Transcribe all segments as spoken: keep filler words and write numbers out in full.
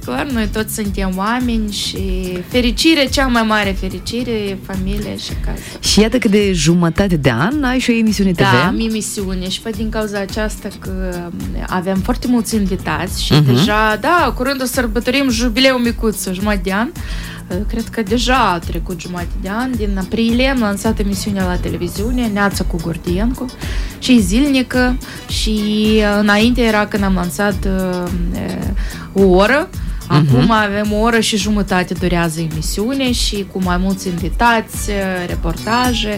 clar, noi toți suntem oameni și fericire, cea mai mare fericire e familie și casă. Și iată că de jumătate de an ai și o emisiune T V. Da, am emisiune și pe din cauza aceasta că avem foarte mulți invitați și uh-huh. deja, da, curând o să sărbătorim jubileul micuț, jumătate de an. Cred că deja a trecut jumătate de an. Din aprilie am lansat emisiunea la televiziune, Neața cu Gordiencu, și zilnică, și înainte era când am lansat uh, o oră. Acum uh-huh. avem o oră și jumătate durează emisiune și cu mai mulți invitați, reportaje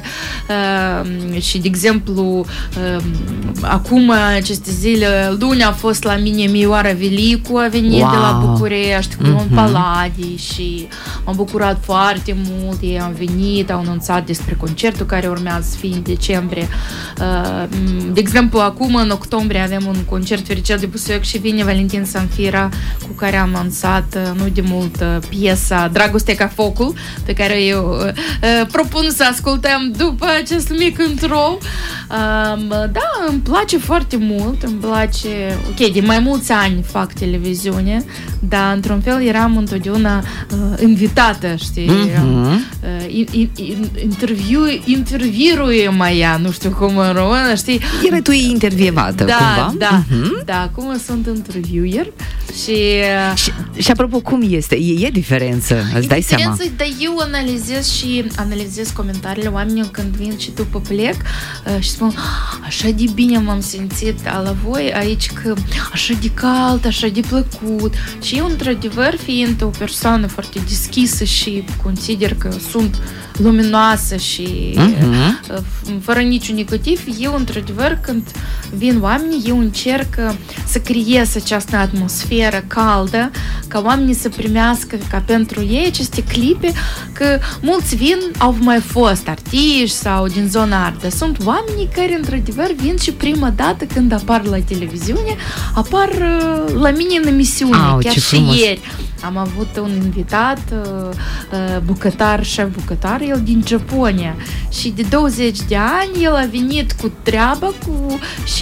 uh, și, de exemplu, uh, acum aceste zile, luni a fost la mine Mioara Velicu, a venit wow. de la București cu uh-huh. un Paladii și m-am bucurat foarte mult. Ei au venit, au anunțat despre concertul care urmează să fie în decembrie. Uh, de exemplu, acum în octombrie avem un concert Fericel de Busuioc și vine Valentin Sanfira, cu care am lansat nu de mult piesa Dragoste ca focul, pe care eu uh, propun să ascultăm după acest mic intro. Uh, da, îmi place foarte mult, îmi place, ok, de mai mulți ani fac televiziune, dar într-un fel eram întotdeauna uh, invitată, știi? Uh-huh. Uh, in, in, in, interviu, interviuie mai ea, nu știu cum în română, știi? Era tu intervievată, da, cumva? Da, uh-huh. da, acum sunt interviewer și... Uh, și Și apropo, cum este? E, e diferență, îți e dai diferență, seama? Dar eu analizez și analizez comentariile oamenilor când vin și după plec uh, și spun, așa de bine m-am simțit la voi aici, că așa de cald, așa de plăcut. Și eu, într-adevăr, fiind o persoană foarte deschisă și consider că sunt luminoasă și uh-huh. uh, fără niciun negativ, eu, într-adevăr, când vin oamenii, eu încerc să creez această atmosferă caldă, ca oamenii să primească ca pentru ei aceste clipe, că mulți vin, au mai fost artiști sau din zona artă. Sunt oamenii care, într-adevăr, vin și prima dată când apar la televiziune, apar uh, la mine în emisiune, Au, chiar și frumos. Ieri. Am avut un invitat, uh, bucătar, șef bucătar, el din Japonia, și de douăzeci de ani el a venit cu treabă cu și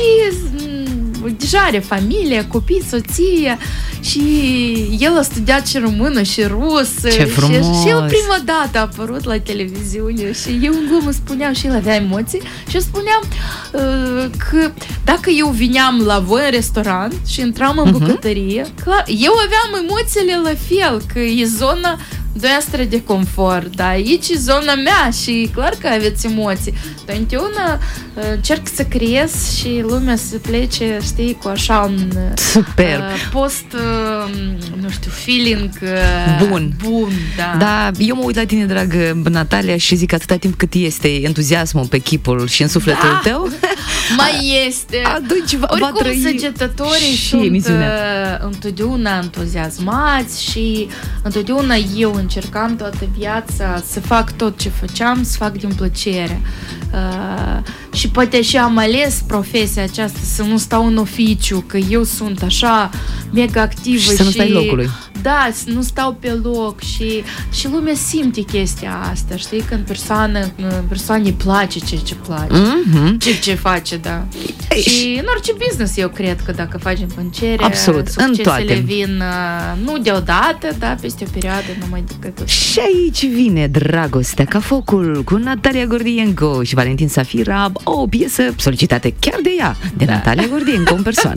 um, deja are familie, copii, soție, și el a studiat și română și rusă. Ce frumos! Și, și el prima dată a apărut la televiziune și eu în glumă spuneam, și el avea emoții, și spuneam uh, că dacă eu vineam la voi în restaurant și intram în uh-huh. bucătărie, clar, eu aveam emoțiile la fel, că e zona noastră de confort, dar aici e zona mea și clar că aveți emoții. Dar întotdeauna încerc să creez și lumea să plece, știi, cu așa un Super. Uh, post, uh, nu știu, feeling uh, bun. bun da. Da, eu mă uit la tine, dragă Natalia, și zic, atâta timp cât este entuziasmul pe chipul și în sufletul da. tău, mai este. Atunci va, va trăi săgetătorii și sunt emisiunea. întotdeauna entuziasmați și întotdeauna eu încercam toată viața să fac tot ce făceam, să fac din plăcere. Uh, și poate și am ales profesia aceasta să nu stau în oficiu, că eu sunt așa mega activă și, și să nu stai locului. Da, să nu stau pe loc și, și lumea simte chestia asta, știi, când persoană, persoanei place ce ce place, mm-hmm. ce ce face, da. Ei, și în orice business eu cred că dacă facem plăcere, absolut, succesele vin nu deodată, dar peste o perioadă numai decât. Și aici vine Dragostea ca focul cu Natalia Gordienco și Valentin Safira, o piesă solicitată chiar de ea, de da. Natalia Gordienco în persoană.